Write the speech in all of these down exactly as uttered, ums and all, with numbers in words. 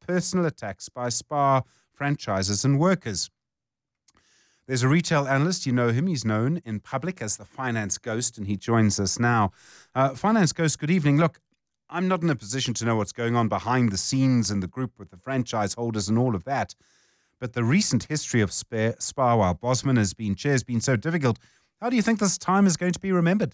personal attacks by Spar franchises and workers. There's a retail analyst, you know him, he's known in public as the Finance Ghost, and he joins us now. Uh, Finance Ghost, good evening. Look, I'm not in a position to know what's going on behind the scenes in the group with the franchise holders and all of that, but the recent history of Spar, Spar while Bosman has been chair has been so difficult. How do you think this time is going to be remembered?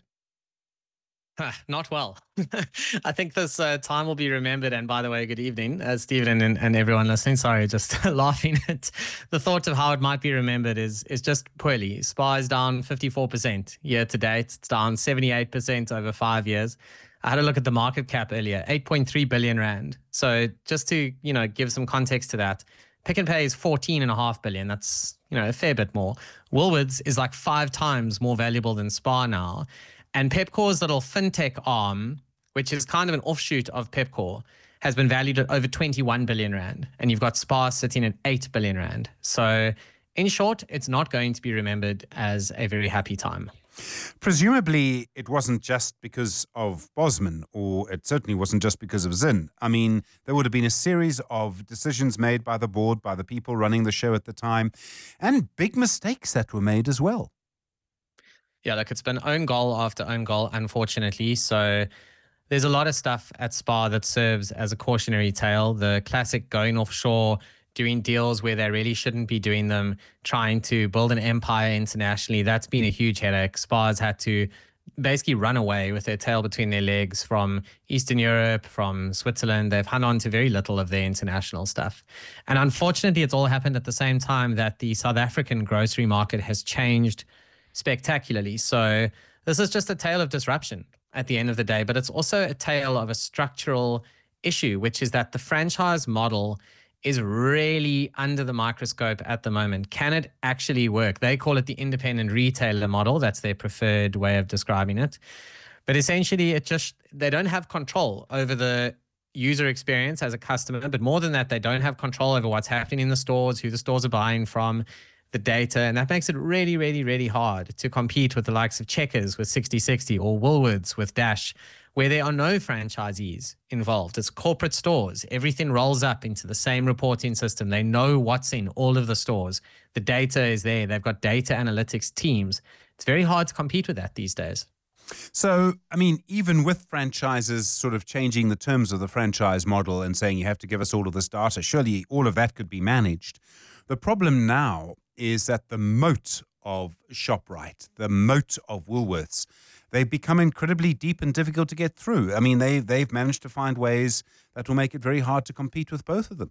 Not well. I think this uh, time will be remembered. And by the way, good evening, uh, Stephen and, and everyone listening. Sorry, just laughing at the thought of how it might be remembered is is just poorly. Spar is down fifty-four percent year to date. It's down seventy-eight percent over five years. I had a look at the market cap earlier, eight point three billion rand. So just to, you know, give some context to that, Pick n Pay is fourteen and a half billion. That's, you know, a fair bit more. Woolworths is like five times more valuable than Spar now. And Pepcor's little fintech arm, which is kind of an offshoot of Pepcor, has been valued at over twenty-one billion rand. And you've got Spar sitting at eight billion rand. So in short, it's not going to be remembered as a very happy time. Presumably, it wasn't just because of Bosman, or it certainly wasn't just because of Zinn. I mean, there would have been a series of decisions made by the board, by the people running the show at the time, and big mistakes that were made as well. Yeah, look, it's been own goal after own goal, unfortunately. So there's a lot of stuff at Spar that serves as a cautionary tale. The classic going offshore, doing deals where they really shouldn't be doing them, trying to build an empire internationally. That's been a huge headache. Spar's had to basically run away with their tail between their legs from Eastern Europe, from Switzerland. They've hung on to very little of their international stuff. And unfortunately, it's all happened at the same time that the South African grocery market has changed spectacularly. So this is just a tale of disruption at the end of the day, but it's also a tale of a structural issue, which is that the franchise model is really under the microscope at the moment. Can it actually work? They call it the independent retailer model. That's their preferred way of describing it. But essentially, it just, they don't have control over the user experience as a customer. But more than that, they don't have control over what's happening in the stores, who the stores are buying from, the data. And that makes it really, really, really hard to compete with the likes of Checkers with sixty sixty or Woolworths with Dash, where there are no franchisees involved. It's corporate stores. Everything rolls up into the same reporting system. They know what's in all of the stores. The data is there. They've got data analytics teams. It's very hard to compete with that these days. So, I mean, even with franchises sort of changing the terms of the franchise model and saying you have to give us all of this data, surely all of that could be managed. The problem now is that the moat of ShopRite, the moat of Woolworths, they've become incredibly deep and difficult to get through. I mean, they, they've managed to find ways that will make it very hard to compete with both of them.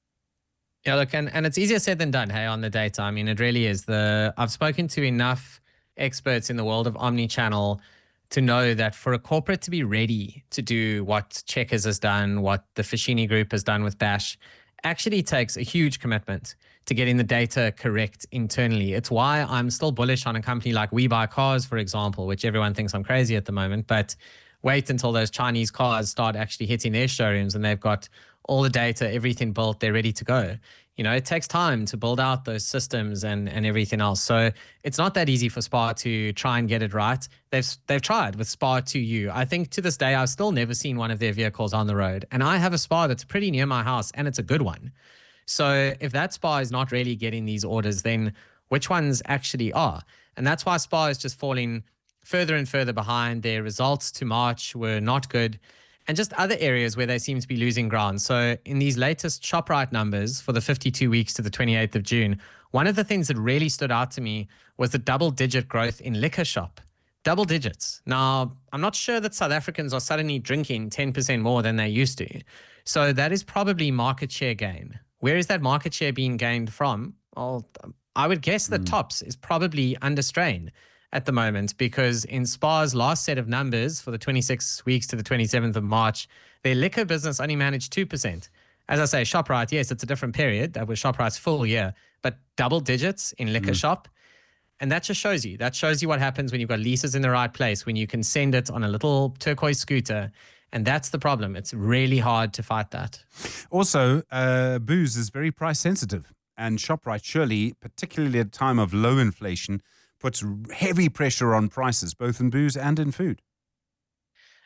Yeah, look, and, and it's easier said than done, hey, on the data. I mean, it really is. The I've spoken to enough experts in the world of omnichannel to know that for a corporate to be ready to do what Checkers has done, what the Foschini Group has done with Bash, actually takes a huge commitment to getting the data correct internally. It's why I'm still bullish on a company like We Buy Cars, for example, which everyone thinks I'm crazy at the moment. But wait until those Chinese cars start actually hitting their showrooms and they've got all the data, everything built, they're ready to go. You know, it takes time to build out those systems and, and everything else. So it's not that easy for Spar to try and get it right. They've they've tried with Spar two U. I think to this day, I've still never seen one of their vehicles on the road. And I have a Spar that's pretty near my house, and it's a good one. So if that Spar is not really getting these orders, then which ones actually are? And that's why Spar is just falling further and further behind. Their results to March were not good. And just other areas where they seem to be losing ground. So in these latest ShopRite numbers for the fifty-two weeks to the twenty-eighth of June, one of the things that really stood out to me was the double-digit growth in liquor shop. Double digits. Now, I'm not sure that South Africans are suddenly drinking ten percent more than they used to. So that is probably market share gain. Where is that market share being gained from? Well, I would guess that mm. Tops is probably under strain at the moment, because in Spar's last set of numbers for the twenty-six weeks to the twenty-seventh of March, their liquor business only managed two percent. As I say, ShopRite, yes, it's a different period. That was ShopRite's full year, but double digits in liquor mm. shop. And that just shows you, that shows you what happens when you've got leases in the right place, when you can send it on a little turquoise scooter. And that's the problem. It's really hard to fight that. Also, uh, booze is very price sensitive. And ShopRite, surely, particularly at a time of low inflation, puts heavy pressure on prices, both in booze and in food.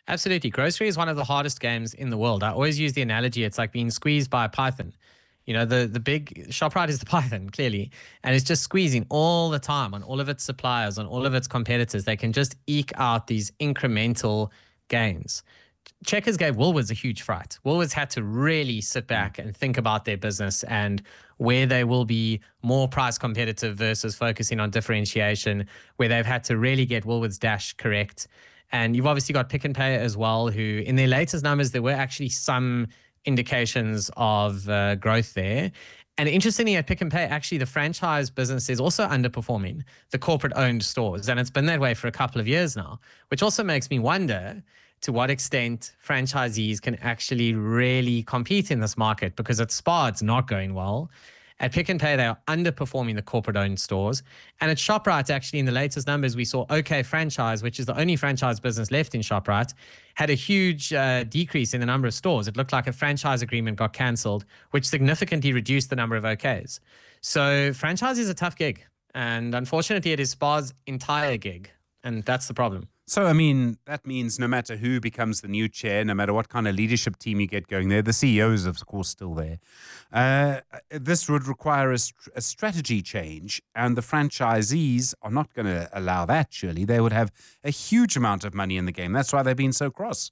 Absolutely. Grocery is one of the hardest games in the world. I always use the analogy, it's like being squeezed by a python. You know, the, the big ShopRite is the python, clearly, and it's just squeezing all the time on all of its suppliers, on all of its competitors. They can just eke out these incremental gains. Checkers gave Woolworths a huge fright. Woolworths had to really sit back and think about their business and where they will be more price competitive versus focusing on differentiation, where they've had to really get Woolworths Dash correct. And you've obviously got Pick n Pay as well, who in their latest numbers, there were actually some indications of uh, growth there. And interestingly, at Pick n Pay, actually, the franchise business is also underperforming the corporate-owned stores. And it's been that way for a couple of years now, which also makes me wonder to what extent franchisees can actually really compete in this market, because at Spar, it's not going well. At Pick n Pay, they are underperforming the corporate-owned stores. And at ShopRite, actually, in the latest numbers, we saw OK Franchise, which is the only franchise business left in ShopRite, had a huge uh, decrease in the number of stores. It looked like a franchise agreement got cancelled, which significantly reduced the number of O Ks. So franchise is a tough gig. And unfortunately, it is Spar's entire gig. And that's the problem. So, I mean, that means no matter who becomes the new chair, no matter what kind of leadership team you get going there, the C E O is, of course, still there. Uh, this would require a, st- a strategy change, and the franchisees are not going to allow that, surely. They would have a huge amount of money in the game. That's why they've been so cross.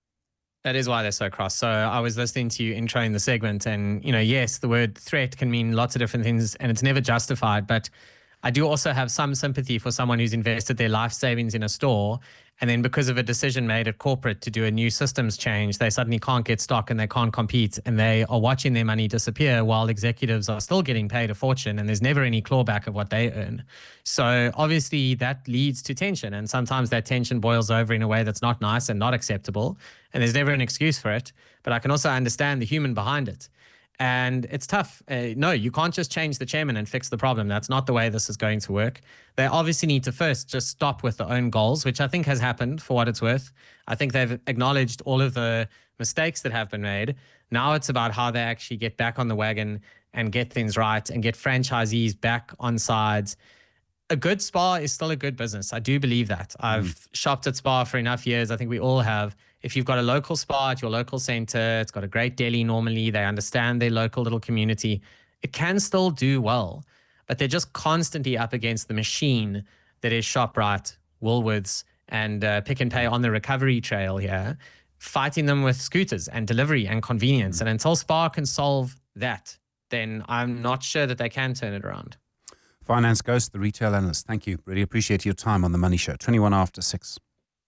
That is why they're so cross. So I was listening to you introing the segment, and, you know, yes, the word threat can mean lots of different things, and it's never justified, but I do also have some sympathy for someone who's invested their life savings in a store, and then because of a decision made at corporate to do a new systems change, they suddenly can't get stock and they can't compete, and they are watching their money disappear while executives are still getting paid a fortune, and there's never any clawback of what they earn. So obviously that leads to tension, and sometimes that tension boils over in a way that's not nice and not acceptable, and there's never an excuse for it. But I can also understand the human behind it. And it's tough. Uh, no, you can't just change the chairman and fix the problem. That's not the way this is going to work. They obviously need to first just stop with their own goals, which I think has happened for what it's worth. I think they've acknowledged all of the mistakes that have been made. Now it's about how they actually get back on the wagon and get things right and get franchisees back on sides. A good Spar is still a good business. I do believe that. I've mm. shopped at Spar for enough years. I think we all have. If you've got a local Spar at your local center, it's got a great deli normally, they understand their local little community, it can still do well. But they're just constantly up against the machine that is ShopRite, Woolworths, and uh, Pick n Pay on the recovery trail here, fighting them with scooters and delivery and convenience. Mm. And until Spar can solve that, then I'm not sure that they can turn it around. Finance Ghost, the retail analyst. Thank you. Really appreciate your time on The Money Show. twenty-one after six.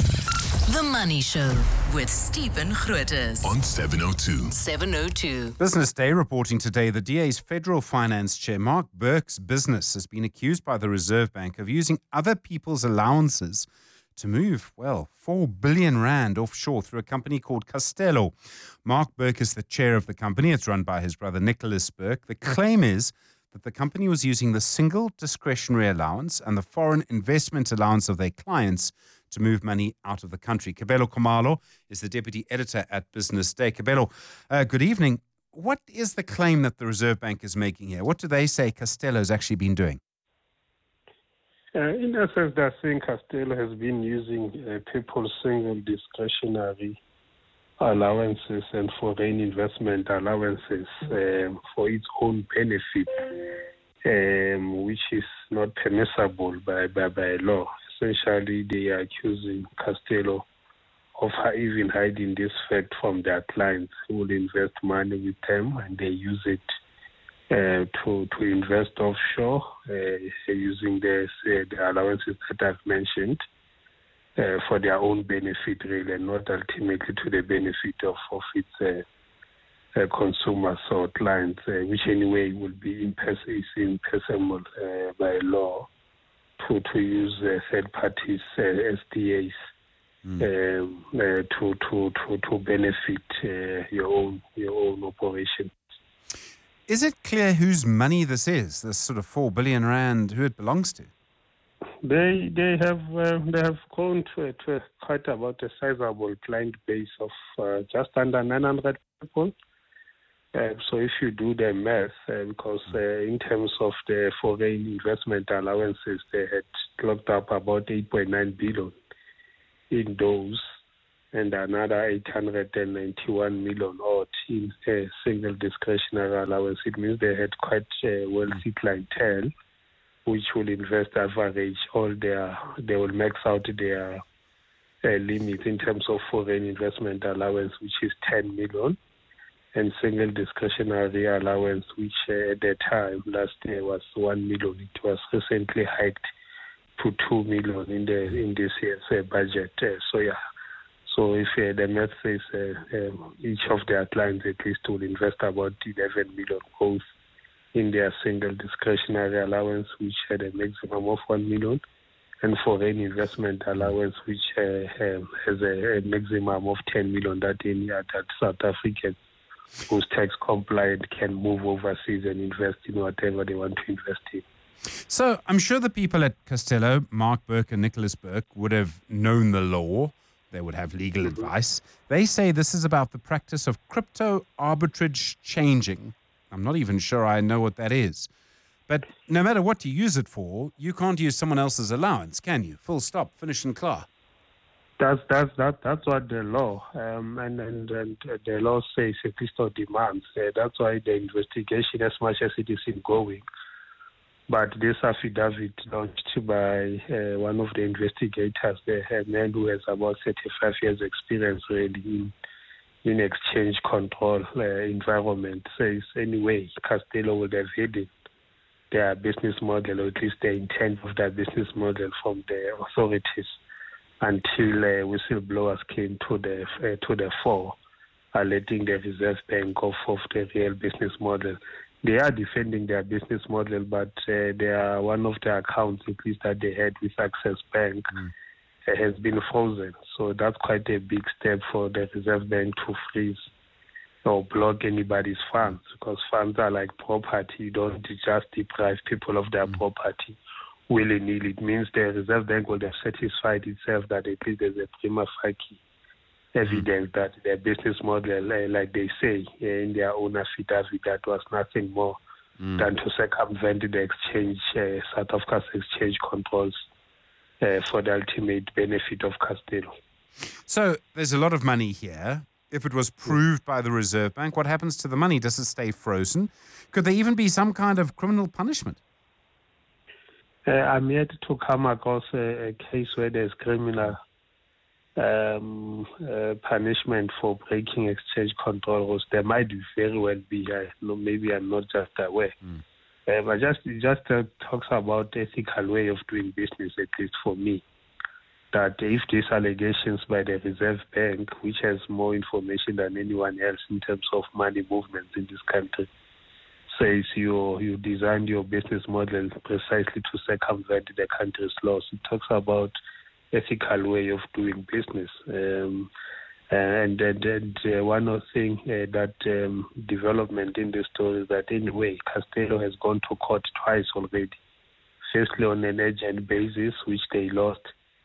The Money Show with Stephen Grootes on seven oh two. seven oh two. Business Day reporting today, the D A's Federal Finance Chair, Mark Burke's business has been accused by the Reserve Bank of using other people's allowances to move, well, four billion rand offshore through a company called Castello. Mark Burke is the chair of the company. It's run by his brother, Nicholas Burke. The claim is that the company was using the single discretionary allowance and the foreign investment allowance of their clients to move money out of the country. Kabelo Khumalo is the deputy editor at Business Day. Kabelo, uh, good evening. What is the claim that the Reserve Bank is making here? What do they say Castello's actually been doing? Uh, in essence, they're saying Castello has been using uh, people's single discretionary allowances and foreign investment allowances um, for its own benefit, um, which is not permissible by, by, by law. Essentially, they are accusing Castello of even hiding this fact from their clients who will invest money with them, and they use it uh, to to invest offshore uh, using the, uh, the allowances that I've mentioned uh, for their own benefit, really, and not ultimately to the benefit of, of its uh, uh, consumers or clients, uh, which anyway will be impermissible impermissible uh, by law. To, to use uh, third parties, uh, S D As, mm. um, uh, to, to, to, to benefit uh, your own your own operation. Is it clear whose money this is? This sort of four billion rand, who it belongs to? They they have uh, they have gone to, to quite about a sizable client base of uh, just under nine hundred people. Uh, so if you do the math, uh, because uh, in terms of the foreign investment allowances, they had clocked up about eight point nine billion in those. and another eight hundred ninety-one million odd in a single discretionary allowance. It means they had quite a wealthy clientele, which will invest average all their, they will max out their uh, limit in terms of foreign investment allowance, which is ten million, and single discretionary allowance, which uh, at the time last year was one million. It was recently hiked to two million in the in this year's uh, budget. Uh, so yeah, so if uh, the math says uh, um, each of their clients at least will invest about eleven million both in their single discretionary allowance, which had a maximum of one million, and foreign investment allowance, which uh, um, has a, a maximum of ten million, that any other South African who's tax compliant can move overseas and invest in whatever they want to invest in. So I'm sure the people at Castello, Mark Burke and Nicholas Burke, would have known the law. They would have legal mm-hmm. advice. They say this is about the practice of crypto arbitrage changing. I'm not even sure I know what that is. But no matter what you use it for, you can't use someone else's allowance, can you? Full stop, finish and clear. That's that's that that's what the law um, and, and and the law says, at least or demands. Uh, that's why the investigation, as much as it is ongoing, but this affidavit launched by uh, one of the investigators, the man who has about thirty-five years experience really in in exchange control uh, environment, says anyway Castello would have hidden their business model, or at least the intent of their business model, from the authorities until uh, whistleblowers came to the uh, to the fore, alerting the Reserve Bank of, of the real business model. They are defending their business model, but uh, they are one of the accounts, at least that they had with Access Bank, mm. uh, has been frozen. So that's quite a big step for the Reserve Bank to freeze or block anybody's funds, because funds are like property. You don't just deprive people of their mm. property willy-nilly. It means the Reserve Bank will have satisfied itself that at least there's a prima facie evidence mm. that their business model, uh, like they say uh, in their own affidavit, that was nothing more mm. than to circumvent the exchange, uh, South Africa's exchange controls uh, for the ultimate benefit of Castello. So there's a lot of money here. If it was proved by the Reserve Bank, what happens to the money? Does it stay frozen? Could there even be some kind of criminal punishment? Uh, I'm yet to come across a, a case where there's criminal um, uh, punishment for breaking exchange control rules. There might very well be. I know, maybe I'm not just aware. Mm. Uh, but just it just uh, talks about ethical way of doing business, at least for me. That if these allegations by the Reserve Bank, which has more information than anyone else in terms of money movements in this country, says you you designed your business model precisely to circumvent the country's laws. It talks about ethical way of doing business. Um, and and, and uh, one other thing uh, that um, development in the story is that anyway, Castello has gone to court twice already. Firstly on an urgent basis, which they lost,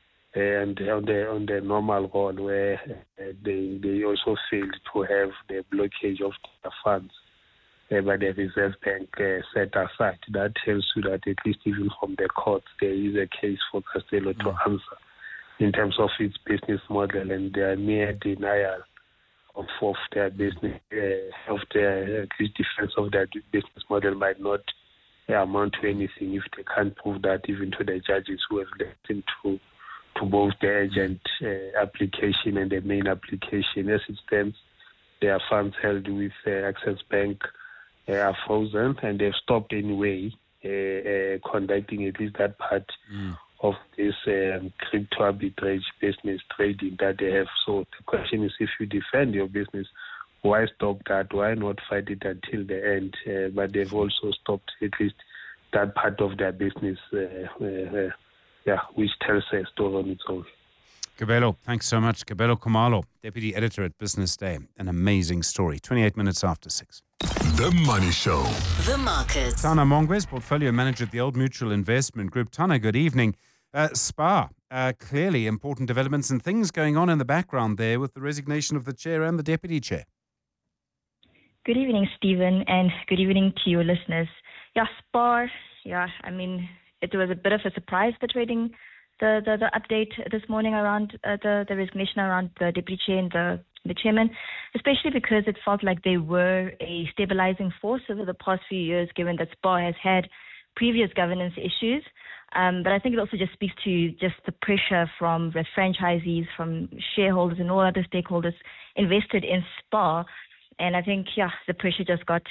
and on the on the normal roll, where uh, they they also failed to have the blockage of the funds uh, by the Reserve Bank uh, set aside. That tells you that at least even from the courts, there is a case for Castello mm. to answer in terms of its business model and their mere denial of, of their business, uh, of their at least defense of their business model might not uh, amount to anything if they can't prove that even to the judges who have listened to to both the urgent uh, application and the main application. As it stands, their funds held with uh, Access Bank uh, are frozen, and they've stopped anyway uh, uh, conducting at least that part mm. of this um, crypto arbitrage business trading that they have. So the question is, if you defend your business, why stop that? Why not fight it until the end? Uh, but they've also stopped at least that part of their business uh, uh, Yeah, which tells a story on its own. Kabelo, thanks so much. Kabelo Khumalo, Deputy Editor at Business Day. An amazing story. twenty-eight minutes after six. The Money Show. The Markets. Tana Mongwes, Portfolio Manager at the Old Mutual Investment Group. Tana, good evening. Uh, SPAR, uh, clearly important developments and things going on in the background there with the resignation of the chair and the deputy chair. Good evening, Stephen, and good evening to your listeners. Yeah, SPAR, yeah, I mean, it was a bit of a surprise, the trading the, the, the update this morning around uh, the, the resignation around the deputy chair and the, the chairman, especially because it felt like they were a stabilizing force over the past few years, given that SPAR has had previous governance issues. Um, but I think it also just speaks to just the pressure from the franchisees, from shareholders and all other stakeholders invested in SPAR. And I think, yeah, the pressure just got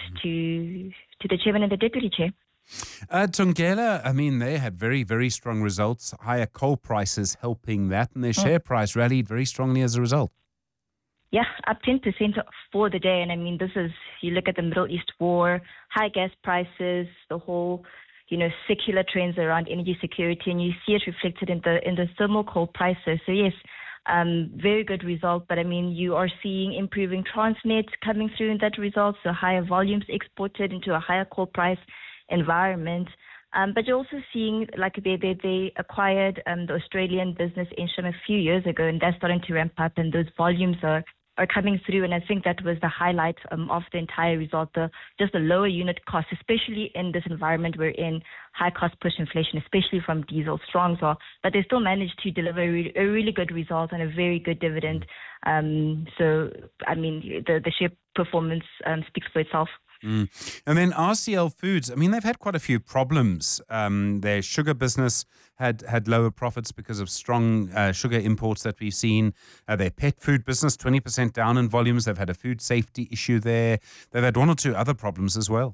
to to the chairman and the deputy chair. Uh, Thungela, I mean, they had very, very strong results, higher coal prices helping that, and their share price rallied very strongly as a result. Yeah, up ten percent for the day. And I mean, this is, you look at the Middle East war, high gas prices, the whole, you know, secular trends around energy security, and you see it reflected in the in the thermal coal prices. So yes, um, very good result. But I mean, you are seeing improving Transnet coming through in that result, so higher volumes exported into a higher coal price environment. Um, but you're also seeing, like they they, they acquired um, the Australian business Ensham a few years ago, and that's starting to ramp up, and those volumes are are coming through. And I think that was the highlight um, of the entire result, the just the lower unit cost, especially in this environment we're in, high cost push inflation, especially from diesel, strong as well. But they still managed to deliver a really, a really good result and a very good dividend. Um, so, I mean, the, the share performance um, speaks for itself. Mm. And then R C L Foods, I mean, they've had quite a few problems. Um, their sugar business had, had lower profits because of strong uh, sugar imports that we've seen. Uh, their pet food business, twenty percent down in volumes. They've had a food safety issue there. They've had one or two other problems as well.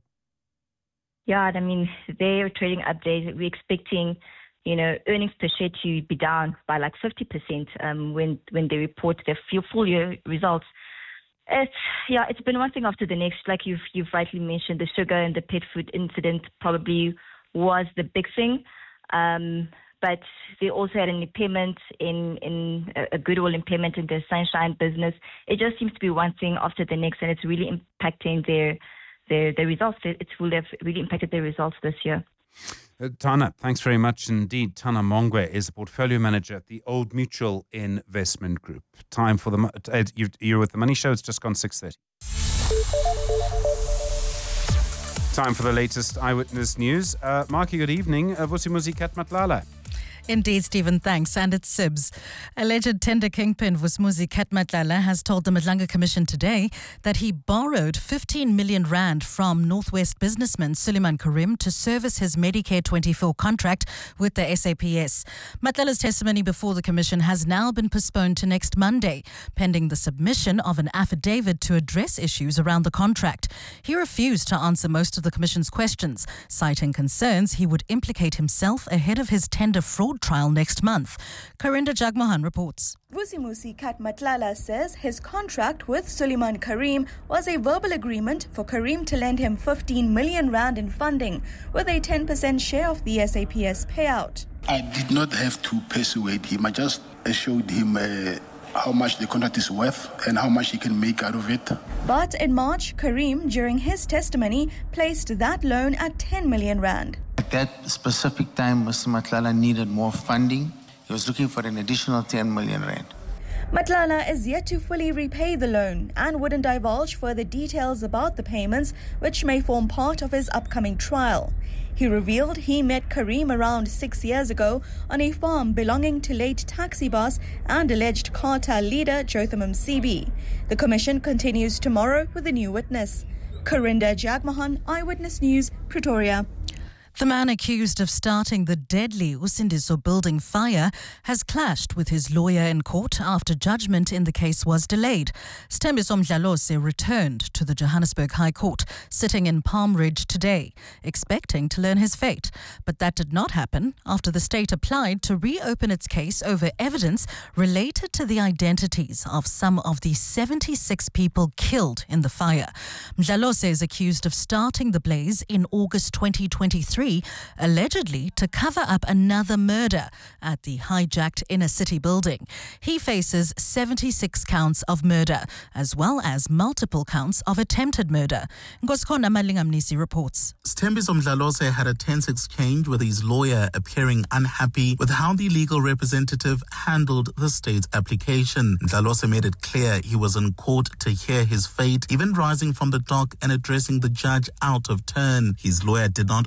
Yeah, I mean, their trading update, we're expecting, you know, earnings per share to be down by like fifty percent um, when, when they report their full year results. It's yeah, it's been one thing after the next. Like you've you've rightly mentioned, the sugar and the pet food incident probably was the big thing. Um, but they also had an impairment in in a goodwill impairment in their Sunshine business. It just seems to be one thing after the next, and it's really impacting their their their results. It will have really impacted their results this year. Uh, Tana, thanks very much indeed. Tana Mongwe is a portfolio manager at the Old Mutual Investment Group. Time for the uh, you, you're with the Money Show. It's just gone six thirty. Time for the latest eyewitness news. Uh, Marky, good evening. Uh, Vusimuzi Katmatlala. Indeed, Stephen, thanks. And it's Sibs. Alleged tender kingpin Vusimuzi Katmatlala has told the Madlanga Commission today that he borrowed fifteen million rand from Northwest businessman Suleiman Karim to service his Medicare twenty-four contract with the S A P S. Matlala's testimony before the Commission has now been postponed to next Monday, pending the submission of an affidavit to address issues around the contract. He refused to answer most of the Commission's questions, citing concerns he would implicate himself ahead of his tender fraud trial next month. Karinda Jagmohan reports. Vusimuzi Katmatlala says his contract with Suleiman Karim was a verbal agreement for Karim to lend him fifteen million rand in funding with a ten percent share of the S A P S payout. I did not have to persuade him. I just showed him uh, how much the contract is worth and how much he can make out of it. But in March, Karim, during his testimony, placed that loan at ten million rand. At that specific time, Mister Matlala needed more funding. He was looking for an additional ten million rand. Matlala is yet to fully repay the loan and wouldn't divulge further details about the payments, which may form part of his upcoming trial. He revealed he met Karim around six years ago on a farm belonging to late taxi boss and alleged cartel leader Jotham Msibi. The commission continues tomorrow with a new witness. Karinda Jagmohan, Eyewitness News, Pretoria. The man accused of starting the deadly Usindiso building fire has clashed with his lawyer in court after judgment in the case was delayed. Sthembiso Mdlalose returned to the Johannesburg High Court, sitting in Palm Ridge today, expecting to learn his fate. But that did not happen after the state applied to reopen its case over evidence related to the identities of some of the seventy-six people killed in the fire. Mdlalose is accused of starting the blaze in August twenty twenty-three, allegedly to cover up another murder at the hijacked inner city building. He faces seventy-six counts of murder, as well as multiple counts of attempted murder. Ngoskona Malingamnisi reports. Sthembiso Mdlalose had a tense exchange with his lawyer, appearing unhappy with how the legal representative handled the state's application. Mdlalose made it clear he was in court to hear his fate, even rising from the dock and addressing the judge out of turn. His lawyer did not oppose the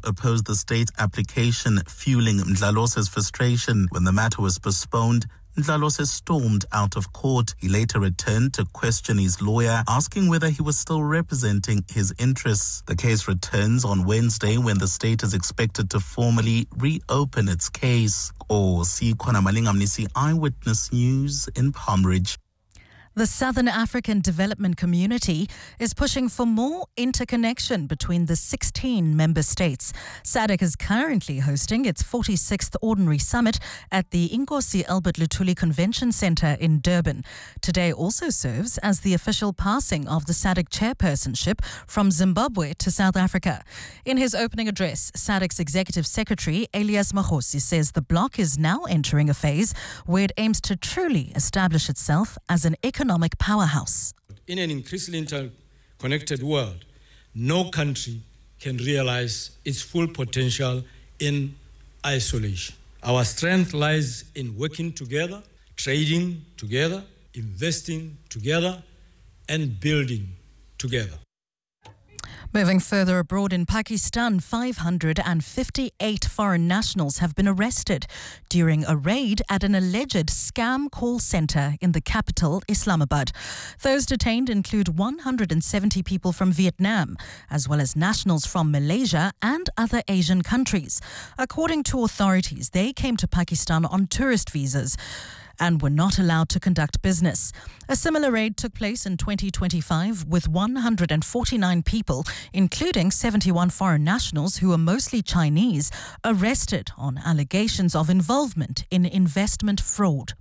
the state's application, fueling Mdlalose's frustration. When the matter was postponed, Mdlalose stormed out of court. He later returned to question his lawyer, asking whether he was still representing his interests. The case returns on Wednesday when the state is expected to formally reopen its case. Oh, see Kwana Malingamnisi, Eyewitness News in Palm Ridge. The Southern African Development Community is pushing for more interconnection between the sixteen member states. SADC is currently hosting its forty-sixth Ordinary Summit at the Inkosi Albert Luthuli Convention Centre in Durban. Today also serves as the official passing of the SADC chairpersonship from Zimbabwe to South Africa. In his opening address, SADC's Executive Secretary Elias Magosi says the bloc is now entering a phase where it aims to truly establish itself as an economic economic powerhouse. In an increasingly interconnected world, no country can realize its full potential in isolation. Our strength lies in working together, trading together, investing together, and building together. Moving further abroad in Pakistan, five hundred fifty-eight foreign nationals have been arrested during a raid at an alleged scam call centre in the capital, Islamabad. Those detained include one hundred seventy people from Vietnam, as well as nationals from Malaysia and other Asian countries. According to authorities, they came to Pakistan on tourist visas and were not allowed to conduct business. A similar raid took place in twenty twenty-five with one hundred forty-nine people, including seventy-one foreign nationals who are mostly Chinese, arrested on allegations of involvement in investment fraud.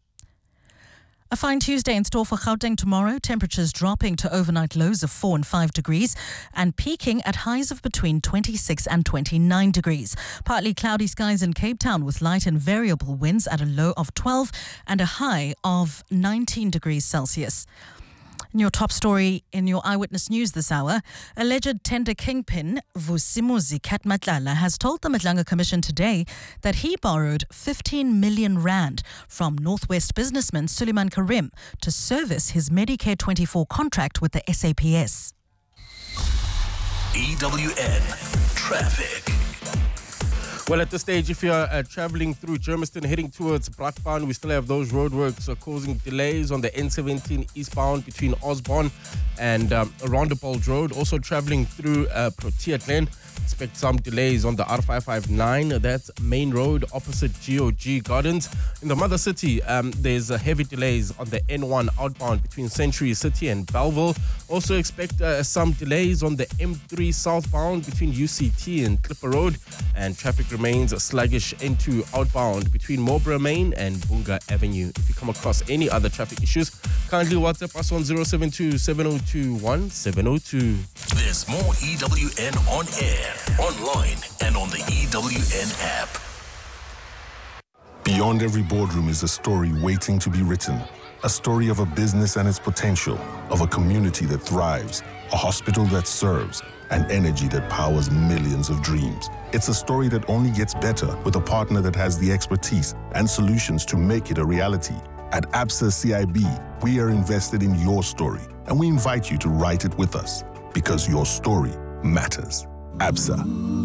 A fine Tuesday in store for Gauteng tomorrow. Temperatures dropping to overnight lows of four and five degrees and peaking at highs of between twenty-six and twenty-nine degrees. Partly cloudy skies in Cape Town with light and variable winds at a low of twelve and a high of nineteen degrees Celsius. In your top story in your Eyewitness News this hour, alleged tender kingpin Vusimuzi Kat Matlala has told the Madlanga Commission today that he borrowed fifteen million rand from Northwest businessman Suleiman Karim to service his Medicare twenty-four contract with the S A P S. E W N Traffic. Well, at this stage, if you're uh, traveling through Germiston heading towards Brakpan, we still have those roadworks uh, causing delays on the N seventeen eastbound between Osborne and um, Rondebold Road. Also traveling through uh, Protea Glen, expect some delays on the R five five nine. That's Main Road opposite G O G Gardens. In the Mother City, um, there's uh, heavy delays on the N one outbound between Century City and Belleville. Also expect uh, some delays on the M three southbound between U C T and Clipper Road. And traffic remains sluggish into outbound between Marlborough Main and Bunga Avenue. If you come across any other traffic issues, kindly WhatsApp us on zero seven two, seven zero two, one seven zero two. There's more E W N on air, online, and on the E W N app. Beyond every boardroom is a story waiting to be written. A story of a business and its potential, of a community that thrives, a hospital that serves, and energy that powers millions of dreams. It's a story that only gets better with a partner that has the expertise and solutions to make it a reality. At Absa C I B, we are invested in your story, and we invite you to write it with us, because your story matters. Absa,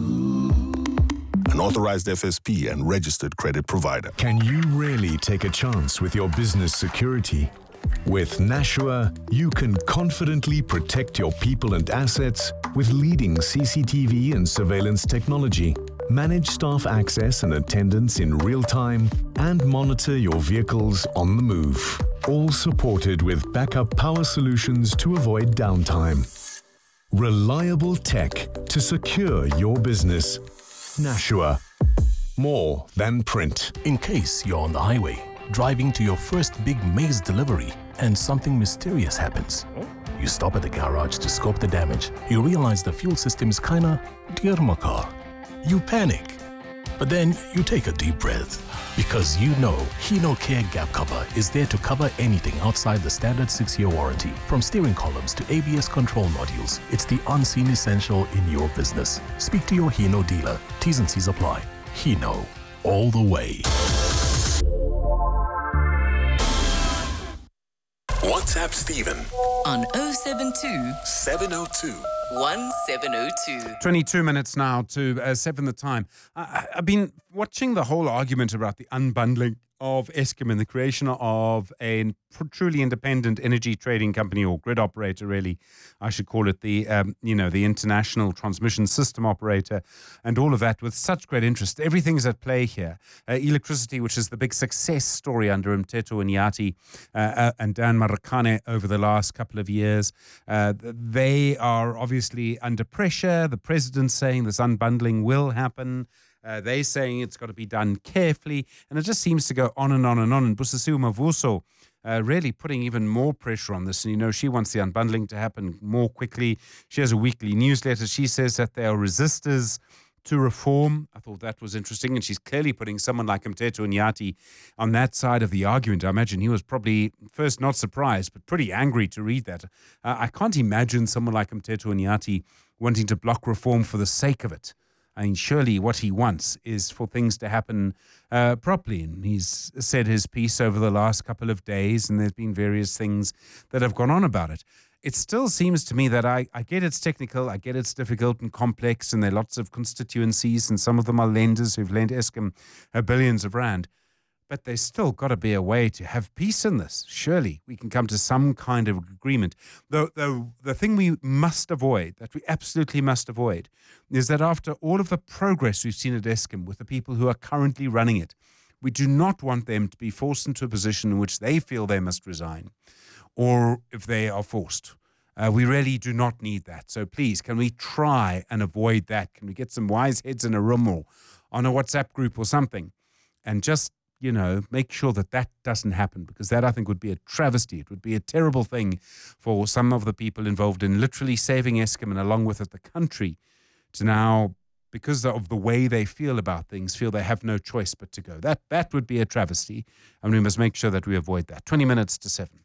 an authorized F S P and registered credit provider. Can you really take a chance with your business security? With Nashua, you can confidently protect your people and assets with leading C C T V and surveillance technology, manage staff access and attendance in real time, and monitor your vehicles on the move. All supported with backup power solutions to avoid downtime. Reliable tech to secure your business. Nashua. More than print. In case you're on the highway, driving to your first big maize delivery, and something mysterious happens. You stop at the garage to scope the damage. You realize the fuel system is kinda dear my car. You panic. But then you take a deep breath, because you know Hino Care Gap Cover is there to cover anything outside the standard six-year warranty. From steering columns to A B S control modules, it's the unseen essential in your business. Speak to your Hino dealer. T's and C's apply. Hino, all the way. WhatsApp Stephen on oh seven two, seven oh two, one seven oh two. twenty-two minutes now to uh, seven the time. I, I've been watching the whole argument about the unbundling of Eskom and the creation of a truly independent energy trading company, or grid operator, really, I should call it, the um, you know the international transmission system operator, and all of that with such great interest. Everything's at play here. Uh, electricity, which is the big success story under Mteto Nyati uh, uh, and Dan Marakane over the last couple of years. Uh, they are obviously under pressure. The president's saying this unbundling will happen. Uh, they're saying it's got to be done carefully, and it just seems to go on and on and on. And Busisiwe Mavuso uh, really putting even more pressure on this. And, you know, she wants the unbundling to happen more quickly. She has a weekly newsletter. She says that they are resistors to reform. I thought that was interesting. And she's clearly putting someone like Mteto Nyati on that side of the argument. I imagine he was probably first not surprised, but pretty angry to read that. Uh, I can't imagine someone like Mteto Nyati wanting to block reform for the sake of it. I mean, surely what he wants is for things to happen uh, properly. And he's said his piece over the last couple of days, and there's been various things that have gone on about it. It still seems to me that I, I get it's technical, I get it's difficult and complex, and there are lots of constituencies, and some of them are lenders who've lent Eskom uh, billions of rand. But there's still got to be a way to have peace in this. Surely we can come to some kind of agreement. Though, though the thing we must avoid, that we absolutely must avoid, is that after all of the progress we've seen at Eskom with the people who are currently running it, we do not want them to be forced into a position in which they feel they must resign, or if they are forced. Uh, we really do not need that. So please, can we try and avoid that? Can we get some wise heads in a room or on a WhatsApp group or something, and just you know, make sure that that doesn't happen, because that, I think, would be a travesty. It would be a terrible thing for some of the people involved in literally saving Eskom, and along with it the country, to now, because of the way they feel about things, feel they have no choice but to go. That that would be a travesty, and we must make sure that we avoid that. twenty minutes to seven.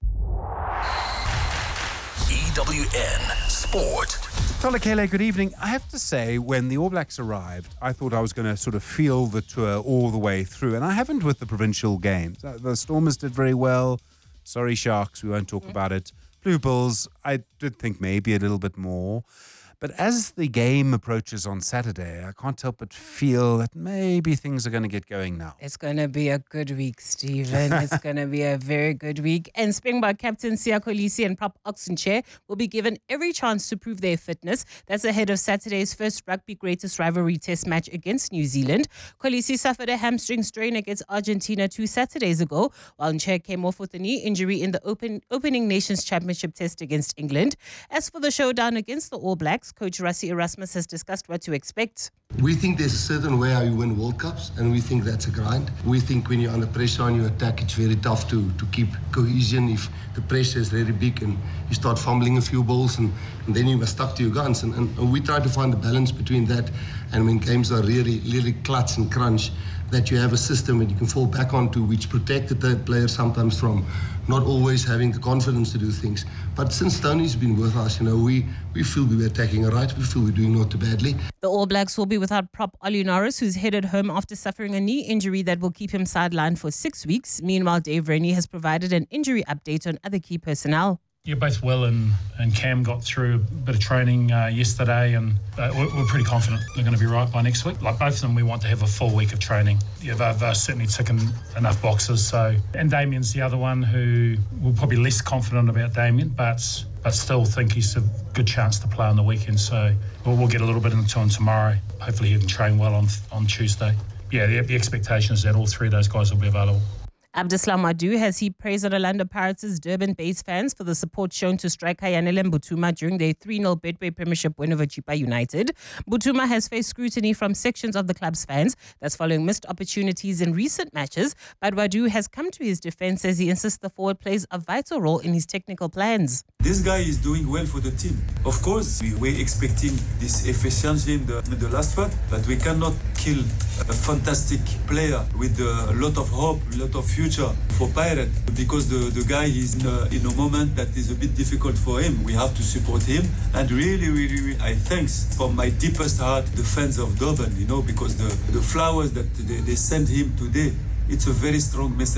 E W N Sport. Tolakele, good evening. I have to say, when the All Blacks arrived, I thought I was going to sort of feel the tour all the way through, and I haven't with the provincial games. The Stormers did very well. Sorry, Sharks, we won't talk about it. Blue Bulls, I did think maybe a little bit more. But as the game approaches on Saturday, I can't help but feel that maybe things are going to get going now. It's going to be a good week, Stephen. It's going to be a very good week. And Springbok captain Siya Kolisi and prop Oxenchair will be given every chance to prove their fitness. That's ahead of Saturday's first rugby greatest rivalry test match against New Zealand. Kolisi suffered a hamstring strain against Argentina two Saturdays ago, while Nchair came off with a knee injury in the open, opening Nations Championship test against England. As for the showdown against the All Blacks, Coach Rassie Erasmus has discussed what to expect. We think there's a certain way how you win World Cups, and we think that's a grind. We think when you're under pressure on your attack, it's very tough to, to keep cohesion if the pressure is really big and you start fumbling a few balls, and, and then you must stuck to your guns. And, and, and we try to find a balance between that and when games are really, really clutch and crunch, that you have a system that you can fall back onto, which protected the player sometimes from not always having the confidence to do things. But since Tony's been with us, you know, we, we feel we were attacking it right. We feel we're doing not too badly. The All Blacks will be without prop Ollie Norris, who's headed home after suffering a knee injury that will keep him sidelined for six weeks. Meanwhile, Dave Rennie has provided an injury update on other key personnel. Yeah, both Will and, and Cam got through a bit of training uh, yesterday, and uh, we're, we're pretty confident they're going to be right by next week. Like both of them, we want to have a full week of training. Yeah, they've uh, certainly ticking enough boxes. So, and Damien's the other one who we're probably less confident about Damien, but but still think he's a good chance to play on the weekend. So we'll, we'll get a little bit into him tomorrow. Hopefully he can train well on on Tuesday. Yeah, the, the expectation is that all three of those guys will be available. Abdeslam Adu has heaped praise on Orlando Pirates' Durban-based fans for the support shown to striker Yanele Mbutuma during their three nil Betway Premiership win over Chippa United. Mbutuma has faced scrutiny from sections of the club's fans. That's following missed opportunities in recent matches. But Adu has come to his defense as he insists the forward plays a vital role in his technical plans. This guy is doing well for the team. Of course, we were expecting this efficiency in the, in the last one, but we cannot kill a fantastic player with a lot of hope, a lot of future for Pirate, because the, the guy is in a, in a moment that is a bit difficult for him. We have to support him, and really, really, really I thanks from my deepest heart the fans of Durban, you know, because the, the flowers that they, they sent him today, it's a very strong message.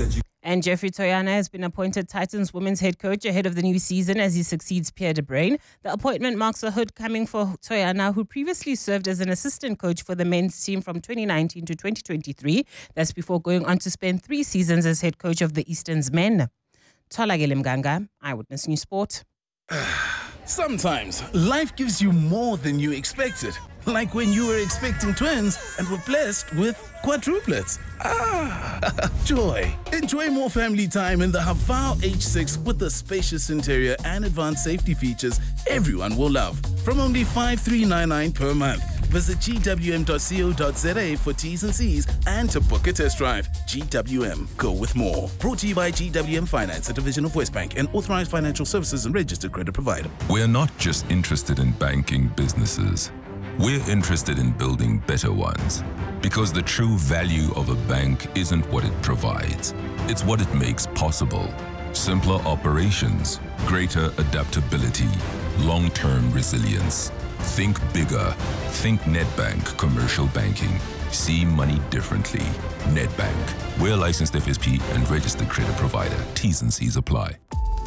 And Jeffrey Toyana has been appointed Titans women's head coach ahead of the new season as he succeeds Pierre de Bruin. The appointment marks a hood coming for Toyana, who previously served as an assistant coach for the men's team from twenty nineteen to twenty twenty-three. That's before going on to spend three seasons as head coach of the Eastern's men. Tolagele Mganga, Eyewitness News Sport. Sometimes life gives you more than you expected. Like when you were expecting twins and were blessed with quadruplets. Ah, joy. Enjoy more family time in the Havao H six with the spacious interior and advanced safety features everyone will love. From only five thousand three hundred ninety-nine per month. Visit g w m dot co dot z a for T's and C's and to book a test drive. G W M, go with more. Brought to you by G W M Finance, a division of Westbank, and authorized financial services and registered credit provider. We're not just interested in banking businesses. We're interested in building better ones. Because the true value of a bank isn't what it provides, it's what it makes possible. Simpler operations, greater adaptability, long-term resilience. Think bigger. Think Nedbank Commercial Banking. See money differently. Nedbank. We're a licensed F S P and registered credit provider. T's and C's apply.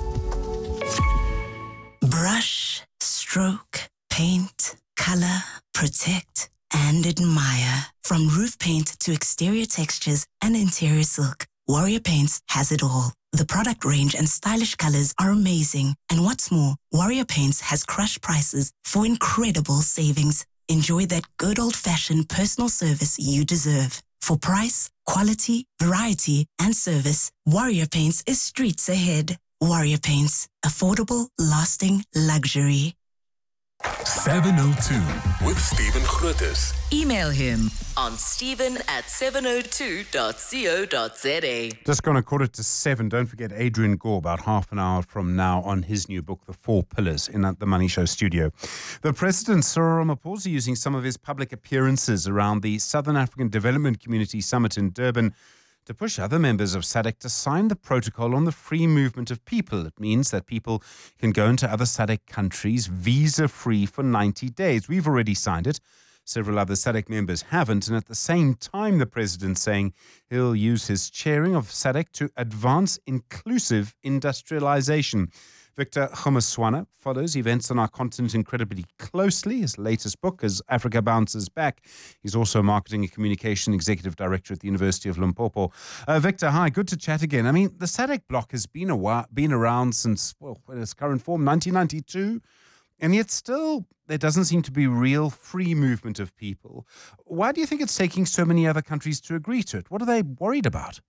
Brush, stroke, paint, color, protect, and admire. From roof paint to exterior textures and interior silk, Warrior Paints has it all. The product range and stylish colors are amazing. And what's more, Warrior Paints has crushed prices for incredible savings. Enjoy that good old-fashioned personal service you deserve. For price, quality, variety, and service, Warrior Paints is streets ahead. Warrior Paints. Affordable, lasting luxury. seven oh two with Stephen Grootes. Email him on stephen at seven oh two dot co dot za. Just gone a quarter to seven. Don't forget Adrian Gore about half an hour from now on his new book, The Four Pillars, in the Money Show studio. The President, Cyril Ramaphosa, using some of his public appearances around the Southern African Development Community Summit in Durban to push other members of SADC to sign the protocol on the free movement of people. It means that people can go into other SADC countries visa-free for ninety days. We've already signed it. Several other SADC members haven't. And at the same time, the president's saying he'll use his chairing of SADC to advance inclusive industrialization. Victor Kgomoeswana follows events on our continent incredibly closely. His latest book is Africa Bounces Back. He's also marketing and communication executive director at the University of Limpopo. Uh, Victor, hi, good to chat again. I mean, the SADC bloc has been a while, been around since, well, in its current form, nineteen ninety-two, and yet still there doesn't seem to be real free movement of people. Why do you think it's taking so many other countries to agree to it? What are they worried about?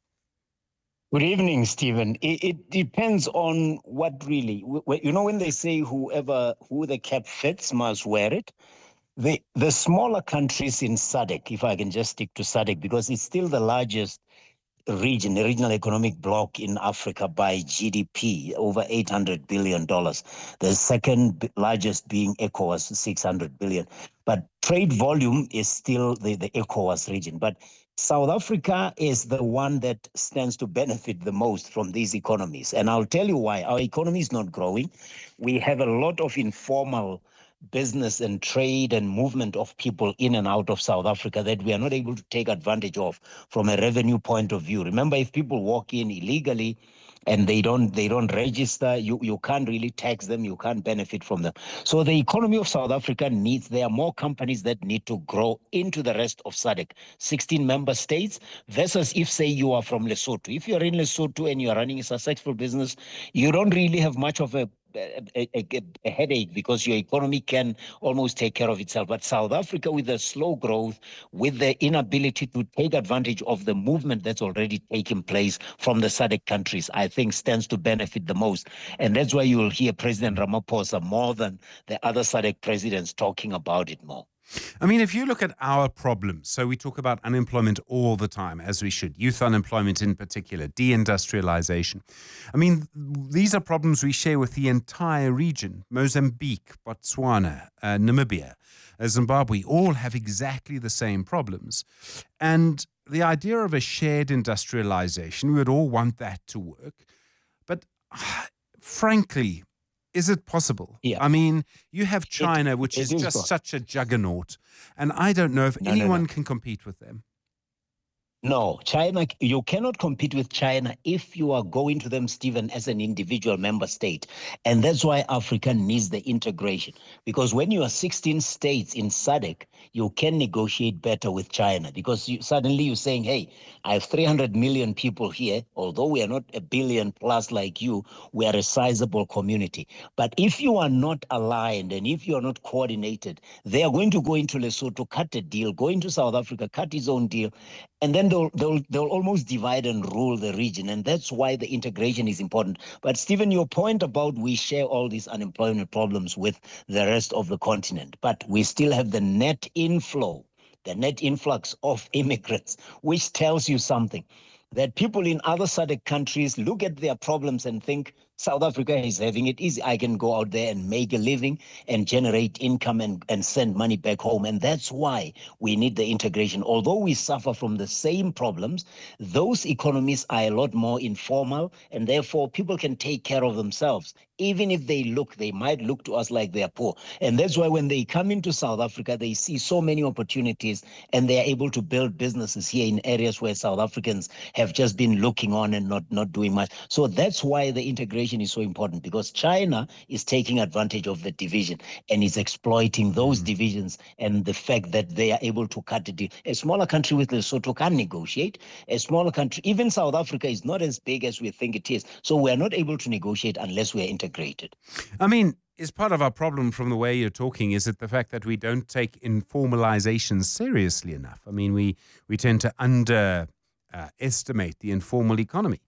Good evening, Stephen. It, it depends on what really, you know, when they say whoever, who the cap fits must wear it, the, the smaller countries in SADC, if I can just stick to SADC, because it's still the largest region, the regional economic bloc in Africa by G D P, over eight hundred billion dollars. The second largest being ECOWAS, six hundred billion dollars. But trade volume is still the, the ECOWAS region. But South Africa is the one that stands to benefit the most from these economies. And I'll tell you why. Our economy is not growing. We have a lot of informal business and trade and movement of people in and out of South Africa that we are not able to take advantage of from a revenue point of view. Remember, if people walk in illegally and they don't they don't register, you, you can't really tax them, you can't benefit from them. So the economy of South Africa needs, there are more companies that need to grow into the rest of SADC, sixteen member states, versus if, say, you are from Lesotho. If you're in Lesotho and you're running a successful business, you don't really have much of a A, a, a headache because your economy can almost take care of itself. But South Africa, with the slow growth, with the inability to take advantage of the movement that's already taken place from the SADC countries, I think stands to benefit the most. And that's why you will hear President Ramaphosa more than the other SADC presidents talking about it more. I mean, if you look at our problems, so we talk about unemployment all the time, as we should, youth unemployment in particular, deindustrialization. I mean, these are problems we share with the entire region. Mozambique, Botswana, uh, Namibia, uh, Zimbabwe, all have exactly the same problems. And the idea of a shared industrialization, we would all want that to work. But uh, frankly, is it possible? Yeah. I mean, you have China, it, which is, is just possible. such a juggernaut, and I don't know if no, anyone no, no. can compete with them. No, China, you cannot compete with China if you are going to them, Stephen, as an individual member state. And that's why Africa needs the integration. Because when you are sixteen states in S A D C, you can negotiate better with China. Because you, suddenly you're saying, hey, I have three hundred million people here. Although we are not a billion plus like you, we are a sizable community. But if you are not aligned and if you are not coordinated, they are going to go into Lesotho, cut a deal, go into South Africa, cut his own deal, and then they'll, they'll, they'll almost divide and rule the region. And that's why the integration is important. But Stephen, your point about we share all these unemployment problems with the rest of the continent, but we still have the net inflow, the net influx of immigrants, which tells you something, that people in other S A D C countries look at their problems and think, South Africa is having it easy. I can go out there and make a living and generate income and, and send money back home. And that's why we need the integration. Although we suffer from the same problems, those economies are a lot more informal, and therefore people can take care of themselves. Even if they look, they might look to us like they're poor. And that's why when they come into South Africa, they see so many opportunities and they are able to build businesses here in areas where South Africans have just been looking on and not, not doing much. So that's why the integration is so important, because China is taking advantage of the division and is exploiting those divisions and the fact that they are able to cut the deal. A smaller country with Lesotho can negotiate. A smaller country, even South Africa, is not as big as we think it is. So we are not able to negotiate unless we are integrated. I mean, is part of our problem from the way you're talking, is it the fact that we don't take informalization seriously enough? I mean, we, we tend to underestimate uh, the informal economy.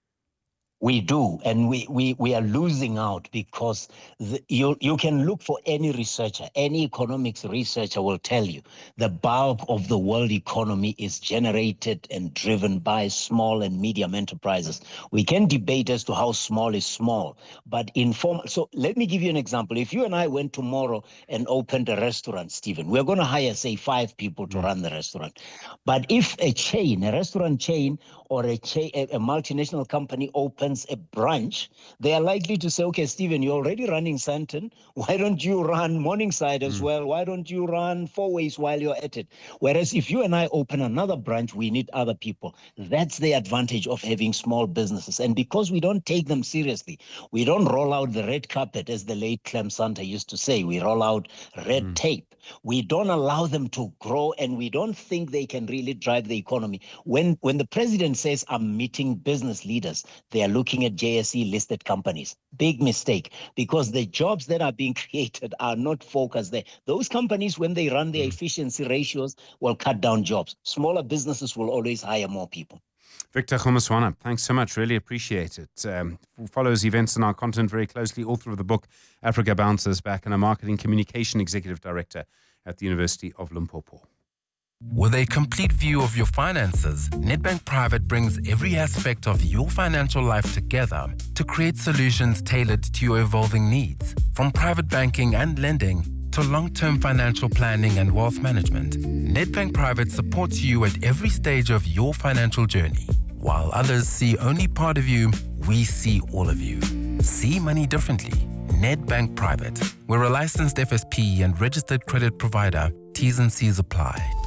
We do, and we, we, we are losing out because the, you, you can look for any researcher, any economics researcher will tell you the bulk of the world economy is generated and driven by small and medium enterprises. We can debate as to how small is small, but informal. So let me give you an example. If you and I went tomorrow and opened a restaurant, Stephen, we're going to hire, say, five people to run the restaurant. But if a chain, a restaurant chain or a, chain, a, a multinational company opens a branch, they are likely to say, okay, Stephen, you're already running Sandton. Why don't you run Morningside as mm. well? Why don't you run Four Ways while you're at it? Whereas if you and I open another branch, we need other people. That's the advantage of having small businesses. And because we don't take them seriously, we don't roll out the red carpet, as the late Clem Santa used to say. We roll out red mm. tape. We don't allow them to grow, and we don't think they can really drive the economy. When, when the president says, I'm meeting business leaders, they are looking at J S E-listed companies. Big mistake, because the jobs that are being created are not focused there. Those companies, when they run their efficiency ratios, will cut down jobs. Smaller businesses will always hire more people. Victor Khomaswana, thanks so much. Really appreciate it. Um, follows events and our content very closely. Author of the book, Africa Bounces Back, and a marketing communication executive director at the University of Limpopo. With a complete view of your finances, Nedbank Private brings every aspect of your financial life together to create solutions tailored to your evolving needs. From private banking and lending to long-term financial planning and wealth management, Nedbank Private supports you at every stage of your financial journey. While others see only part of you, we see all of you. See money differently. Nedbank Private. We're a licensed F S P and registered credit provider. T's and C's apply.